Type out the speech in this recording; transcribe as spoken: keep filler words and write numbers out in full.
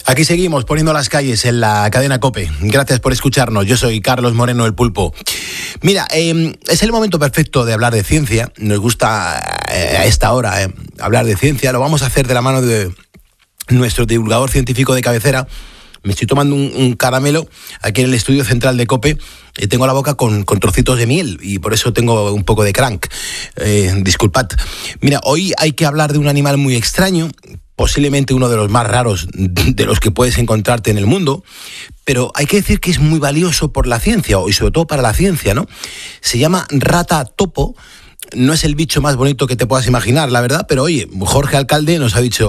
Aquí seguimos poniendo las calles en la cadena COPE. Gracias por escucharnos. Yo soy Carlos Moreno, el Pulpo. Mira, eh, es el momento perfecto de hablar de ciencia. Nos gusta eh, a esta hora eh, hablar de ciencia. Lo vamos a hacer de la mano de nuestro divulgador científico de cabecera. Me estoy tomando un, un caramelo aquí en el estudio central de COPE y tengo la boca con, con trocitos de miel y por eso tengo un poco de crank. Eh, disculpad. Mira, hoy hay que hablar de un animal muy extraño, posiblemente uno de los más raros de los que puedes encontrarte en el mundo, pero hay que decir que es muy valioso por la ciencia, y sobre todo para la ciencia, ¿no? Se llama rata topo. No es el bicho más bonito que te puedas imaginar, la verdad, pero oye, Jorge Alcalde nos ha dicho: